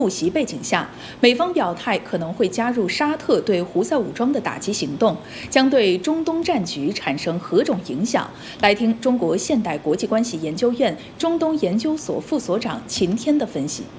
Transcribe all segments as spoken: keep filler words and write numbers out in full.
突袭背景下，美方表态可能会加入沙特对胡塞武装的打击行动，将对中东战局产生何种影响？来听中国现代国际关系研究院中东研究所副所长秦天的分析。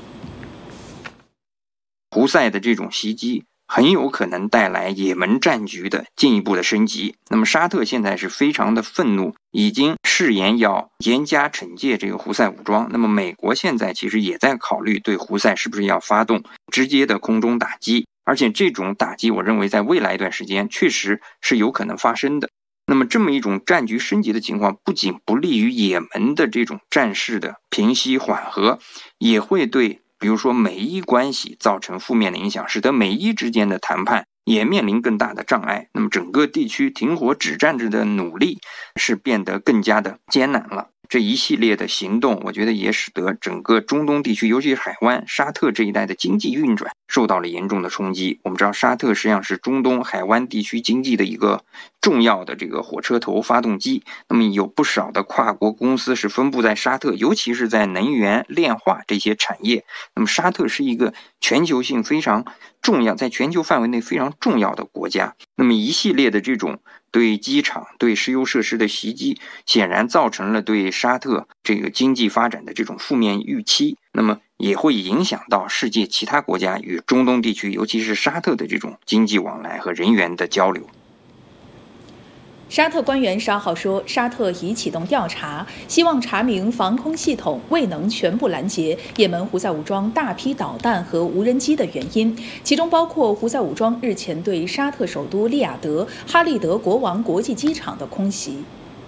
胡塞的这种袭击很有可能带来也门战局的进一步的升级。那么沙特现在是非常的愤怒，已经誓言要严加惩戒这个胡塞武装。那么美国现在其实也在考虑对胡塞是不是要发动直接的空中打击，而且这种打击我认为在未来一段时间确实是有可能发生的。那么这么一种战局升级的情况，不仅不利于也门的这种战事的平息缓和，也会对比如说美伊关系造成负面的影响，使得美伊之间的谈判也面临更大的障碍。那么整个地区停火止战的努力是变得更加的艰难了。这一系列的行动，我觉得也使得整个中东地区，尤其是海湾、沙特这一带的经济运转受到了严重的冲击。我们知道，沙特实际上是中东海湾地区经济的一个重要的这个火车头、发动机。那么有不少的跨国公司是分布在沙特，尤其是在能源、炼化这些产业。那么沙特是一个全球性非常重要，在全球范围内非常重要的国家。那么一系列的这种对机场、对石油设施的袭击，显然造成了对沙特这个经济发展的这种负面预期，那么也会影响到世界其他国家与中东地区，尤其是沙特的这种经济往来和人员的交流。 沙特官员十二号说，沙特已启动调查，希望查明防空系统未能全部拦截也门胡塞武装大批导弹和无人机的原因，其中包括胡塞武装日前对沙特首都利雅得哈利德国王国际机场的空袭。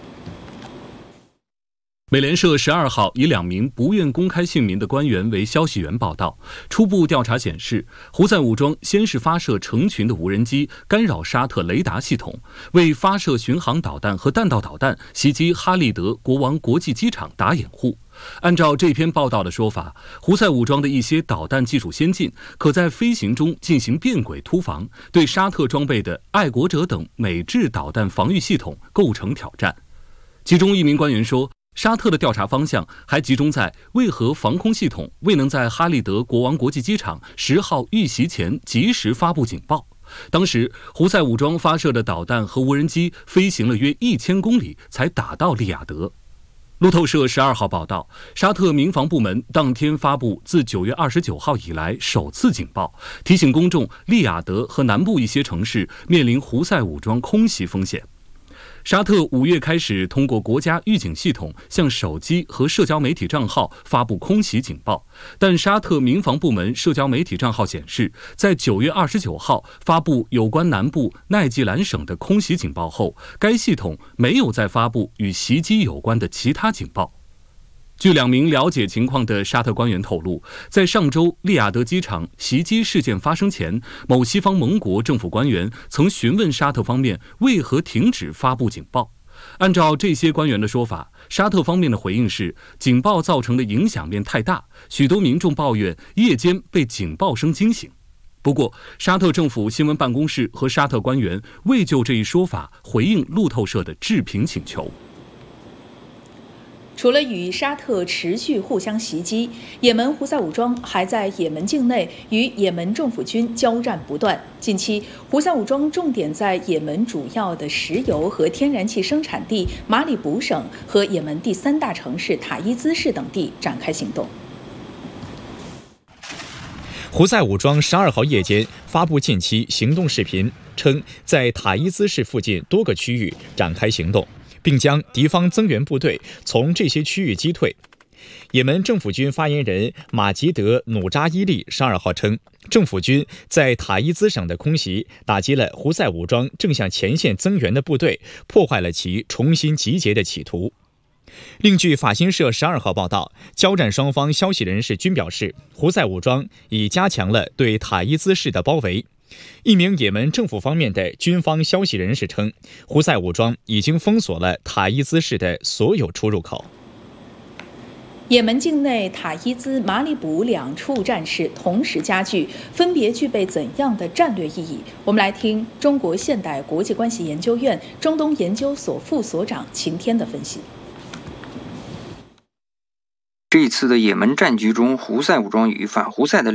美联社十二号以两名不愿公开姓名的官员为消息源报道，初步调查显示，胡塞武装先是发射成群的无人机干扰沙特雷达系统，为发射巡航导弹和弹道导弹袭击哈利德国王国际机场打掩护。按照这篇报道的说法，胡塞武装的一些导弹技术先进，可在飞行中进行变轨突防，对沙特装备的爱国者等美制导弹防御系统构成挑战。其中一名官员说，沙特的调查方向还集中在为何防空系统未能在哈利德国王国际机场十号遇袭前及时发布警报。当时胡塞武装发射的导弹和无人机飞行了约一千公里才打到利雅得。路透社十二号报道，沙特民防部门当天发布自九月二十九号以来首次警报，提醒公众利雅得和南部一些城市面临胡塞武装空袭风险。沙特五月开始通过国家预警系统向手机和社交媒体账号发布空袭警报，但沙特民防部门社交媒体账号显示，在九月二十九号发布有关南部奈季兰省的空袭警报后，该系统没有再发布与袭击有关的其他警报。据两名了解情况的沙特官员透露，在上周利雅得机场袭击事件发生前，某西方盟国政府官员曾询问沙特方面为何停止发布警报。按照这些官员的说法，沙特方面的回应是，警报造成的影响面太大，许多民众抱怨夜间被警报声惊醒。不过，沙特政府新闻办公室和沙特官员未就这一说法回应路透社的置评请求。 除了与沙特持续互相袭击，也门胡塞武装还在也门境内与也门政府军交战不断。近期，胡塞武装重点在也门主要的石油和天然气生产地马里卜省和也门第三大城市塔伊兹市等地展开行动。 胡塞武装十二号夜间发布近期行动视频，称在塔伊兹市附近多个区域展开行动，并将敌方增援部队从这些区域击退。也门政府军发言人马吉德·努扎伊利十二号称，政府军在塔伊兹省的空袭打击了胡塞武装正向前线增援的部队，破坏了其重新集结的企图。另据法新社十二号报道，交战双方消息人士均表示，胡塞武装已加强了对塔伊兹市的包围。一名也门政府方面的军方消息人士称，胡塞武装已经封锁了塔伊兹市的所有出入口。 也门境内塔伊兹、马里卜两处战事同时加剧，分别具备怎样的战略意义？我们来听中国现代国际关系研究院中东研究所副所长秦天的分析。 这一次的也门战局中，胡塞武装与反胡塞的